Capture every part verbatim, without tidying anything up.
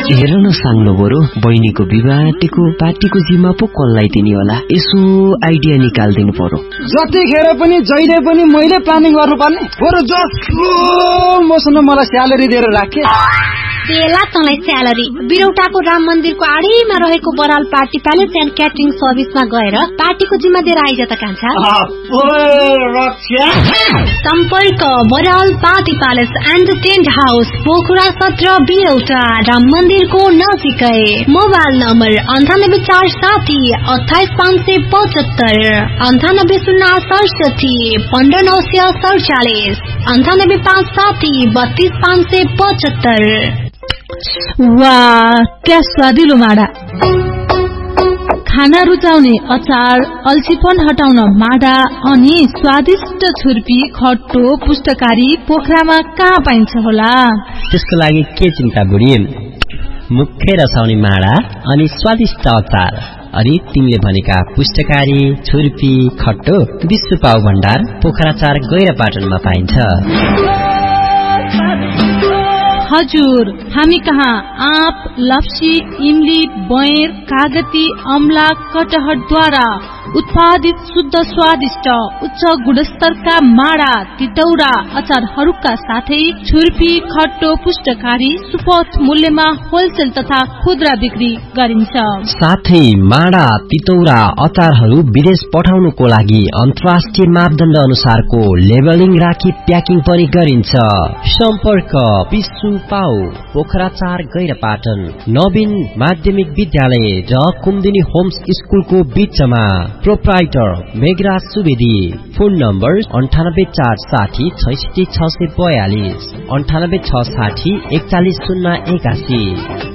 हेर न साङ्लो बरु बहिनीको विवाहको पार्टीको जिम्मा पो कसलाई दिने होला, यसो आइडिया निकाल्दिनु पर्यो। जतिखेर पनि जहिले पनि मैले प्लानिङ गर्नुपर्ने, बरु जसको मसँग मलाई स्यालेरी दिएर राखे। बेला तँलाई स्यालेरी बिरौटाको राम मन्दिरको आडैमा रहेको Baral party palace and catering सर्भिसमा गएर पार्टीको जिम्मा दिएर आइज त कान्छा। सम्पर्क Baral party palace and tent house, Pokhara सत्र, बिरौटा, राम मन्दिरको नजिकै। मोबाइल नम्बर अन्ठानब्बे चार साठी अठाइस पाँच सय पचहत्तर, अन्ठानब्बे शून्य सडसठी पन्ध्र नौ सय सडचालिस, अन्ठानब्बे पाँच साठी बत्तीस पाँच सय पचहत्तर। वाह, क्या स्वादिलो माडा! खाना रुचाउने अचार, अल्छीपन हटाउन माडा अनि स्वादिष्ट छुर्पी, खट्टो, पुष्टकारी पोखरामा कहाँ पाइन्छ होला? त्यसको लागि के चिन्ता बुढी, मुखै रसाउने माडा अनि स्वादिष्ट अचार। अनि तिमीले भनेका पुष्टकारी, छुर्पी, खट्टो विश्व पाउ भण्डार पोखरा चार गैरापाटनमा पाइन्छ। हजुर, हामी कहाँ आँप, लप्सी, इमली, बयर, कागती, अमला, कटहरद्वारा उत्पादित शुद्ध स्वादिष्ट उच्च गुणस्तरका माडा, तितौरा, अचारहरूका साथै छुर्पी, खट्टो, पुष्टकारी सुपथ मूल्यमा होलसेल तथा खुद्रा बिक्री गरिन्छ। साथै माडा, तितौरा, अचारहरू विदेश पठाउनुको लागि अन्तर्राष्ट्रिय मापदण्ड अनुसारको लेबलिङ राखी प्याकिङ पनि गरिन्छ। सम्पर्क विश्व पाउ पोखरा चार गैरापाटन, नवीन माध्यमिक विद्यालय र कुमुदिनी होम्स स्कुलको बीचमा। Proprietor Meghraj Subedi. Phone number अन्ठानब्बे चार साठी छैसठी छ सय बयालिस, अन्ठानब्बे छ साठी एकचालिस शून्य एकासी।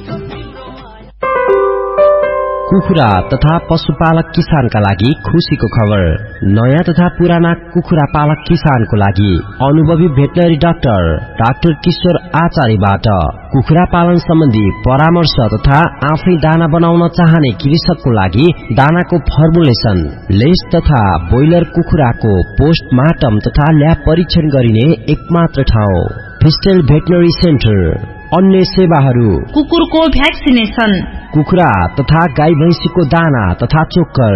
कुखुरा तथा पशुपालक किसानका लागि खुशीको खबर। नयाँ तथा पुराना कुखुरा पालक किसानको लागि अनुभवी भेटनरी डाक्टर डाक्टर किशोर आचार्यबाट कुखुरा पालन सम्बन्धी परामर्श तथा आफै दाना बनाउन चाहने कृषकको लागि दानाको फर्मुलेसन, लेस तथा बोइलर कुखुराको पोस्टमार्टम तथा ल्याब परीक्षण गरिने एकमात्र ठाउँ फिस्टेल भेटनरी सेन्टर। अन्य सेवाहरू कुकुरको भ्याक्सिनेसन, कुखुरा तथा गाई भैँसीको दाना तथा चोकर।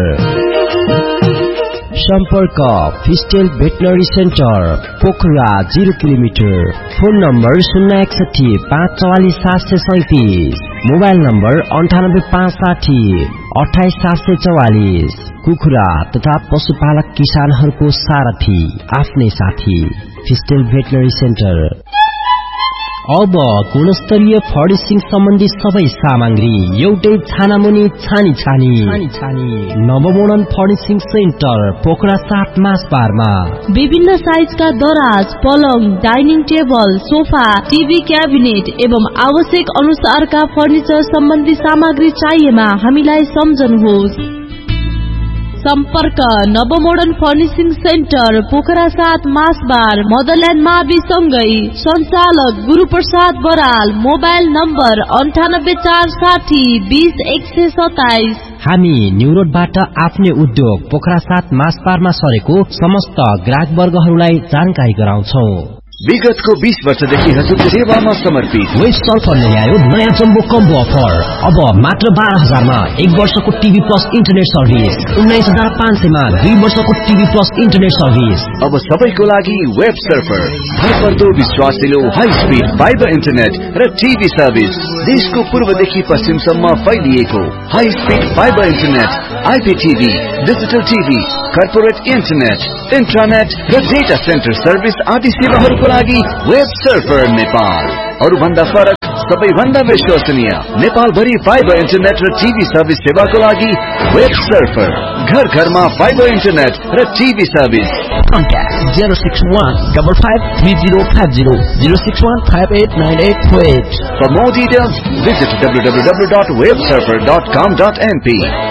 सम्पर्क फिस्टेल veterinary centre Pokhara zero kilometre. Phone number शून्य एकसठी पाँच चौवालिस सात सय सैतिस, मोबाइल नम्बर अन्ठानब्बे पाँच साठी अठाइस सात सय चौवालिस। कुखुरा तथा पशुपालक किसानहरूको सारथी, आफ्नै साथी फिस्टेल भेटनरी सेन्टर। अब गुणस्तरीय फर्निसिङ सम्बन्धी सबै सामग्री एउटै छानामुनि छानी छानी छानी छानी नवमोडर्न फर्निसिङ सेन्टर पोखरा सात मासबारमा। विभिन्न साइजका दराज, पलङ, dining table, sofa, TV cabinet एवं आवश्यक अनुसारका फर्निचर सम्बन्धी सामग्री चाहिएमा हामीलाई सम्झनुहोस्। सम्पर्क नवमोडर्न फर्निसिङ सेन्टर पोखरा सात मासबार, मदरल्यान्ड मावि सँगै। सञ्चालक गुरुप्रसाद बराल। मोबाइल नम्बर अन्ठानब्बे चार साठी बीस एक सय सताइस। हामी न्युरोडबाट आफ्नै उद्योग पोखरा सात मासबारमा सरेको समस्त ग्राहक वर्गहरूलाई जानकारी गराउँछौ। विगतको बीस वर्षदेखि हजुरको सेवामा समर्पित वेस्ट सल्फरले ल्यायो नयाँ जम्बो कम्बो अफर। अब मात्र बाह्र हजारमा एक वर्षको टिभी प्लस इन्टरनेट सर्भिस, उन्नाइस हजार पाँच सयमा दुई वर्षको टिभी प्लस इन्टरनेट सर्भिस। अब सबैको लागि वेब सर्फर, भरपर्दो विश्वासिलो हाई स्पिड फाइबर इन्टरनेट र टिभी सर्भिस। देशको पूर्वदेखि पश्चिमसम्म फैलिएको high speed fibre internet, आइपीटिभी, digital TV, corporate internet, इन्ट्रानेट र डेटा सेन्टर सर्भिस आदि सेवाहरूको लागि वेब सर्फर नेपाल। अरु भन्दा फरक, सबैभन्दा विश्वसनीय नेपाल भरि फाइबर इन्टरनेट र टिभी सर्भिस सेवाको लागि वेब सर्फर। घर घरमा फाइबर इन्टरनेट र TV service. Contact zero six one five five three zero five zero zero six one five eight nine eight four eight. For more details, visit w w w dot web surfer dot com dot m p.